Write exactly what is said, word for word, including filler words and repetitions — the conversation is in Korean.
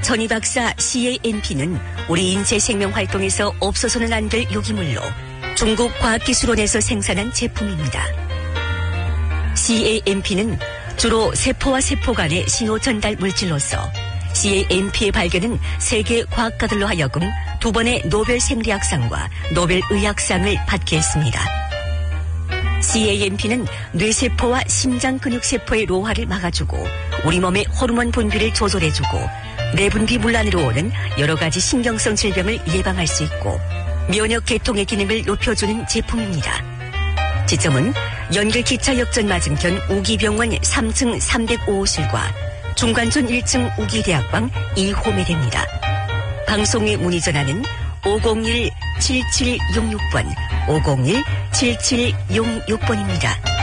전희 박사 씨에이엠피는 우리 인체 생명 활동에서 없어서는 안 될 유기물로 중국 과학기술원에서 생산한 제품입니다. 씨에이엠피는 주로 세포와 세포 간의 신호 전달 물질로서 씨에이엠피의 발견은 세계 과학가들로 하여금 두 번의 노벨 생리학상과 노벨 의학상을 받게 했습니다. 씨에이엠피는 뇌세포와 심장 근육세포의 노화를 막아주고 우리 몸의 호르몬 분비를 조절해주고 내분비 문란으로 오는 여러 가지 신경성 질병을 예방할 수 있고 면역 계통의 기능을 높여주는 제품입니다. 지점은 연결기차 역전 맞은편 우기병원 삼 층 삼공오 호실과 중관촌 일 층 우기대학방 이 호매대입니다. 방송에 문의 전화는 오공일 칠칠육육 번, 오공일 칠칠육육 번입니다.